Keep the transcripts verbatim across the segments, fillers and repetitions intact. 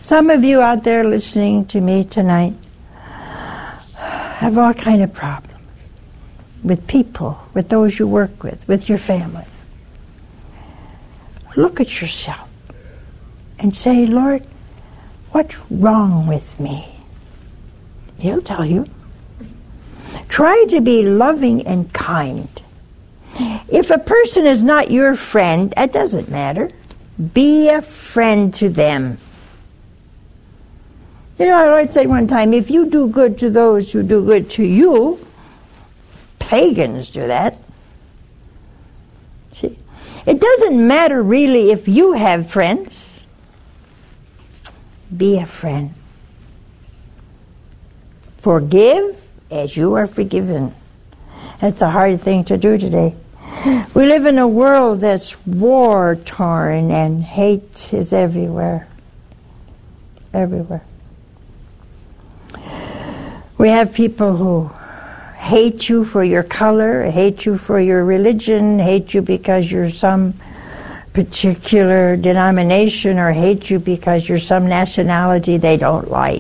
Some of you out there listening to me tonight have all kind of problems with people, with those you work with, with your family. Look at yourself and say, Lord, what's wrong with me? He'll tell you. Try to be loving and kind. If a person is not your friend, that doesn't matter. Be a friend to them. You know, I Lord said one time, if you do good to those who do good to you, pagans do that. See, it doesn't matter really if you have friends. Be a friend. Forgive as you are forgiven. That's a hard thing to do today. We live in a world that's war-torn and hate is everywhere. Everywhere. We have people who hate you for your color, hate you for your religion, hate you because you're some particular denomination, or hate you because you're some nationality they don't like.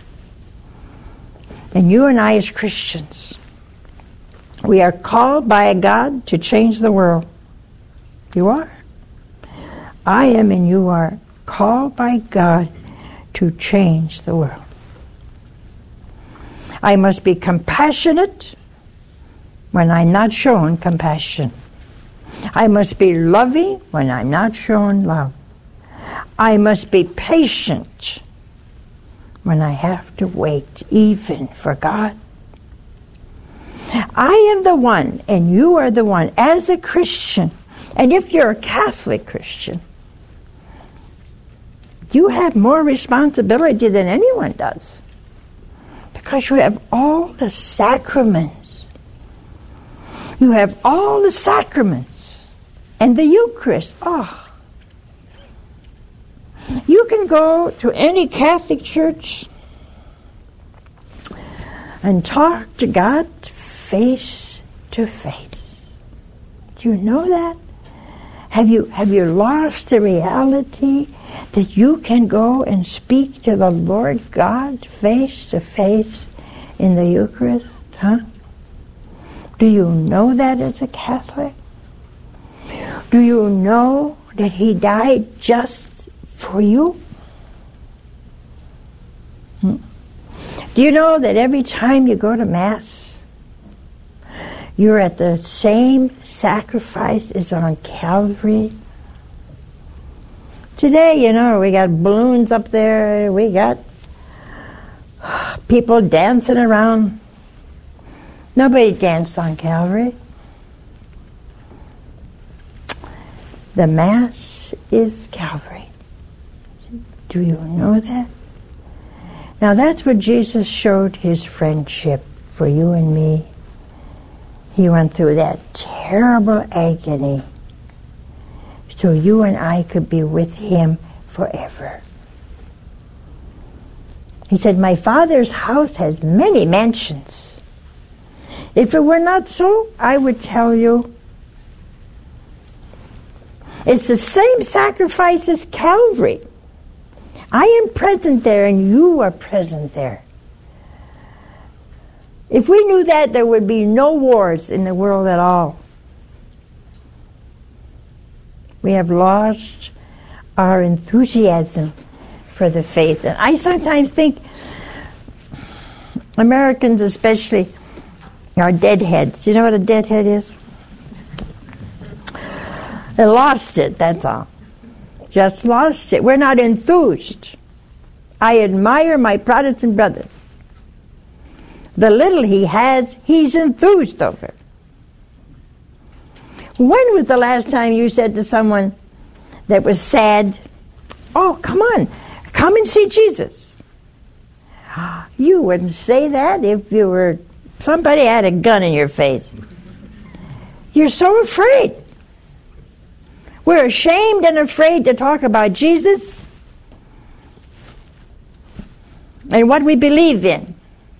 And you and I as Christians, we are called by a God to change the world. You are. I am and you are called by God to change the world. I must be compassionate when I'm not shown compassion. I must be loving when I'm not shown love. I must be patient when I have to wait, even for God. I am the one, and you are the one, as a Christian, and if you're a Catholic Christian, you have more responsibility than anyone does, because you have all the sacraments. You have all the sacraments, and the Eucharist. Oh, you can go to any Catholic church and talk to God face to face. Do you know that? Have you have you lost the reality that you can go and speak to the Lord God face to face in the Eucharist? Huh? Do you know that as a Catholic? Do you know that He died just for you? Hmm? Do you know that every time you go to Mass, you're at the same sacrifice as on Calvary? Today, you know, we got balloons up there, we got people dancing around. Nobody danced on Calvary. The Mass is Calvary. Do you know that? Now that's what Jesus showed His friendship for you and me. He went through that terrible agony so you and I could be with Him forever. He said, my Father's house has many mansions. If it were not so, I would tell you. It's the same sacrifice as Calvary. I am present there and you are present there. If we knew that, there would be no wars in the world at all. We have lost our enthusiasm for the faith. And I sometimes think Americans especially are deadheads. You know what a deadhead is? They lost it, that's all. Just lost it. We're not enthused. I admire my Protestant brother. The little he has, he's enthused over. When was the last time you said to someone that was sad, oh, come on, come and see Jesus? You wouldn't say that if you were, somebody had a gun in your face. You're so afraid. We're ashamed and afraid to talk about Jesus and what we believe in.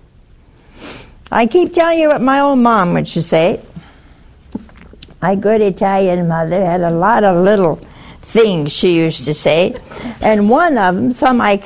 I keep telling you what my old mom would say. My good Italian mother had a lot of little things she used to say, and one of them, some I